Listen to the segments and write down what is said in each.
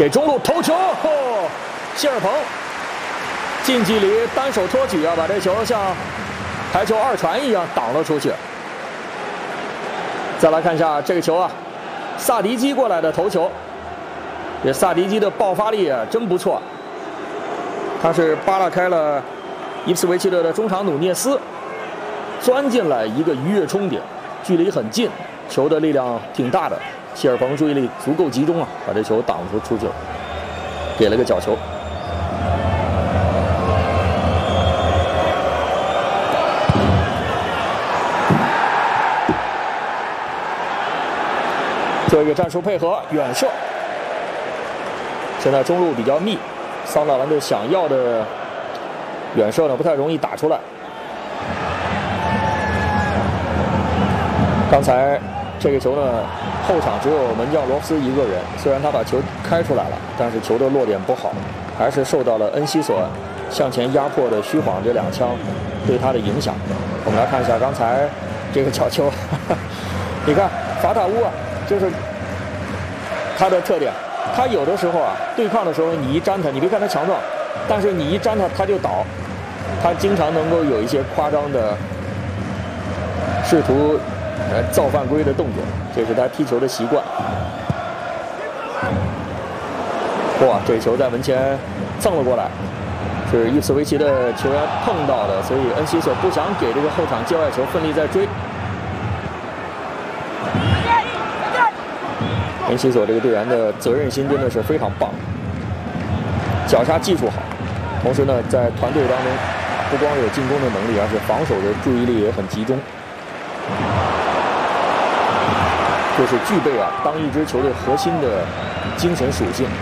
给中路头球，谢尔鹏近距离单手托举啊，把这球像排球二传一样挡了出去。再来看一下这个球啊，萨迪基过来的头球，这萨迪基的爆发力啊真不错，他是扒拉开了伊普斯维奇队的中场努涅斯，钻进来一个鱼跃冲顶，距离很近，球的力量挺大的。谢尔鹏注意力足够集中啊，把这球挡出去了，给了个角球。做一个战术配合，远射。现在中路比较密，桑德兰队想要的远射呢不太容易打出来。刚才这个球呢，后场只有门将罗夫斯一个人，虽然他把球开出来了，但是球的落点不好，还是受到了恩西索向前压迫的虚晃这2枪对他的影响。我们来看一下刚才这个角球，你看法塔乌啊，就是他的特点，他有的时候啊对抗的时候你一粘他，你别看他强壮，但是你一粘他他就倒，他经常能够有一些夸张的试图造犯规的动作，这是他踢球的习惯。哇，这球在门前蹭了过来，是伊普斯维奇的球员碰到的，所以恩西索不想给这个后场界外球，奋力在追。恩西索这个队员的责任心真的是非常棒，脚下技术好，同时呢在团队当中不光有进攻的能力，而且防守的注意力也很集中。就是具备啊当一支球队核心的精神属性。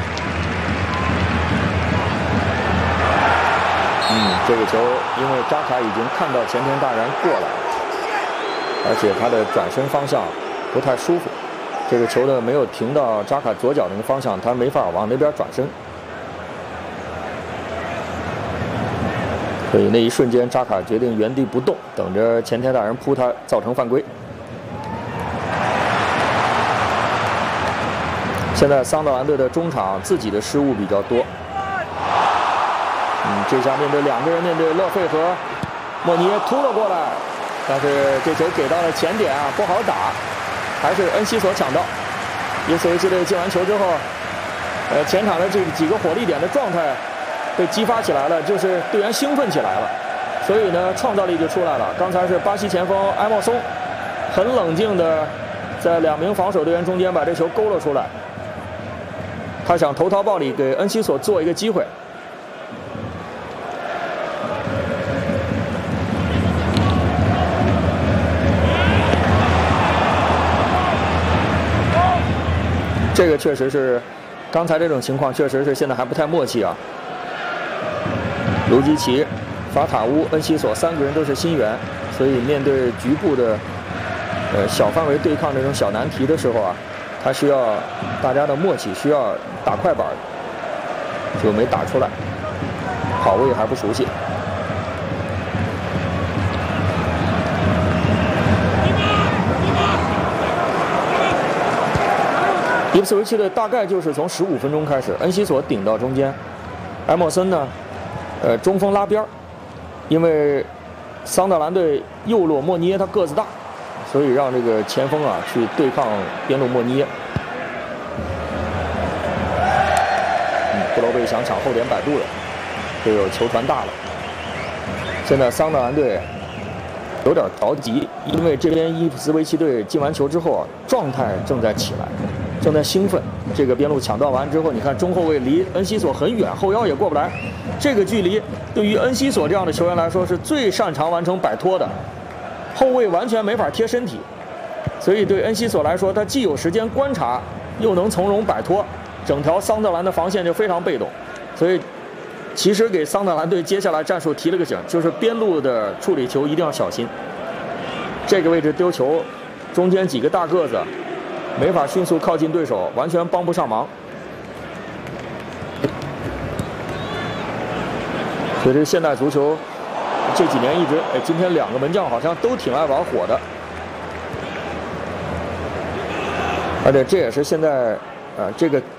这个球因为扎卡已经看到前田大然过来，而且他的转身方向不太舒服，这个球呢没有停到扎卡左脚那个方向，他没法往那边转身，所以那一瞬间扎卡决定原地不动，等着前田大然扑他，造成犯规。现在桑德兰队的中场自己的失误比较多。这下面对2个人，面对勒费和莫尼耶突了过来，但是这球给到了前点啊，不好打，还是恩西索抢到。伊普斯维奇队进完球之后，前场的这几个火力点的状态被激发起来了，就是队员兴奋起来了，所以呢创造力就出来了。刚才是巴西前锋埃莫松很冷静的在2名防守队员中间把这球勾了出来，他想投桃报李，给恩西索做一个机会。这个确实是，刚才这种情况确实是现在还不太默契啊。卢基奇、法塔乌、恩西索3个人都是新援，所以面对局部的小范围对抗这种小难题的时候啊，他需要大家的默契，需要打快板，就没打出来，跑位还不熟悉。伊普斯维奇队大概就是从15分钟开始，恩西索顶到中间，埃莫森呢，中锋拉边，因为桑德兰队右路莫尼耶他个子大，所以让这个前锋啊去对抗边路莫尼耶。布罗贝想抢后点摆渡了，队友球传大了。现在桑德兰队有点着急，因为这边伊普斯维奇队进完球之后啊，状态正在起来。正在兴奋，这个边路抢断完之后，你看中后卫离恩西索很远，后腰也过不来。这个距离对于恩西索这样的球员来说是最擅长完成摆脱的，后卫完全没法贴身体，所以对恩西索来说，他既有时间观察，又能从容摆脱，整条桑德兰的防线就非常被动。所以，其实给桑德兰队接下来战术提了个醒，就是边路的处理球一定要小心。这个位置丢球，中间几个大个子没法迅速靠近对手，完全帮不上忙。所以这现代足球这几年一直，今天2个门将好像都挺爱玩火的，而且这也是现在，这个。